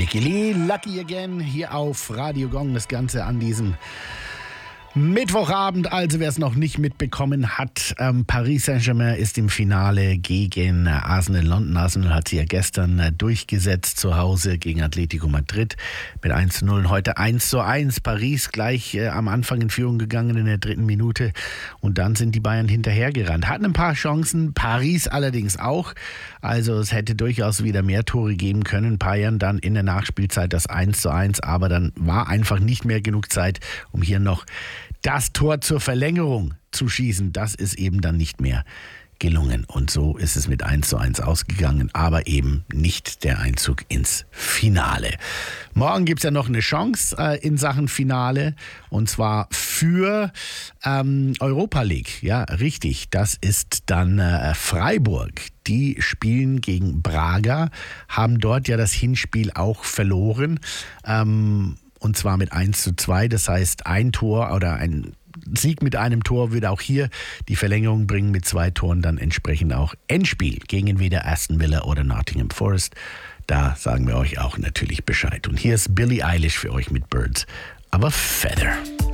Micky Lee, Lucky Again, hier auf Radio Gong. Das Ganze an diesem Mittwochabend, also wer es noch nicht mitbekommen hat, Paris Saint-Germain ist im Finale gegen Arsenal London. Arsenal hat sich ja gestern durchgesetzt zu Hause gegen Atletico Madrid mit 1:0. Heute 1:1. Paris gleich am Anfang in Führung gegangen in der 3. Minute und dann sind die Bayern hinterhergerannt. Hatten ein paar Chancen, Paris allerdings auch. Also es hätte durchaus wieder mehr Tore geben können. Bayern dann in der Nachspielzeit das 1:1, aber dann war einfach nicht mehr genug Zeit, um hier noch das Tor zur Verlängerung zu schießen. Das ist eben dann nicht mehr gelungen. Und so ist es mit 1:1 ausgegangen, aber eben nicht der Einzug ins Finale. Morgen gibt es ja noch eine Chance in Sachen Finale und zwar für Europa League. Ja, richtig. Das ist dann Freiburg. Die spielen gegen Braga, haben dort ja das Hinspiel auch verloren. Und zwar mit 1:2, das heißt ein Tor oder ein Sieg mit einem Tor würde auch hier die Verlängerung bringen, mit 2 Toren dann entsprechend auch Endspiel gegen entweder Aston Villa oder Nottingham Forest. Da sagen wir euch auch natürlich Bescheid. Und hier ist Billie Eilish für euch mit Birds of a Feather.